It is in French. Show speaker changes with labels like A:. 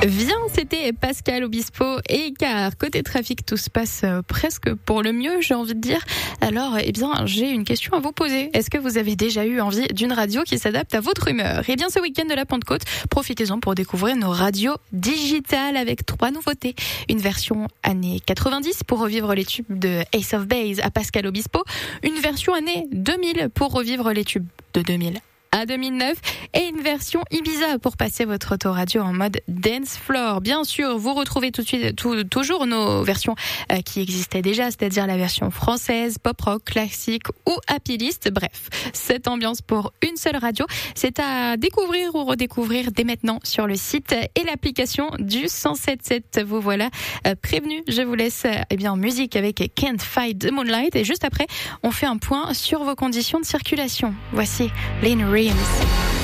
A: Viens, c'était Pascal Obispo et car côté trafic tout se passe presque pour le mieux, j'ai envie de dire. Alors, j'ai une question à vous poser. Est-ce que vous avez déjà eu envie d'une radio qui s'adapte à votre humeur ? Eh bien, ce week-end de la Pentecôte, profitez-en pour découvrir nos radios digitales avec 3 nouveautés. Une version années 90 pour revivre les tubes de Ace of Base à Pascal Obispo. Une version années 2000 pour revivre les tubes de 2000 à 2009 et une version Ibiza pour passer votre autoradio en mode dance floor. Bien sûr, vous retrouvez tout de suite toujours nos versions qui existaient déjà, c'est-à-dire la version française, pop rock, classique ou happy list. Bref, cette ambiance pour une seule radio, c'est à découvrir ou redécouvrir dès maintenant sur le site et l'application du 107.7. Vous voilà prévenus. Je vous laisse en musique avec Can't Fight the Moonlight et juste après, on fait un point sur vos conditions de circulation. Voici Lynn Reeves.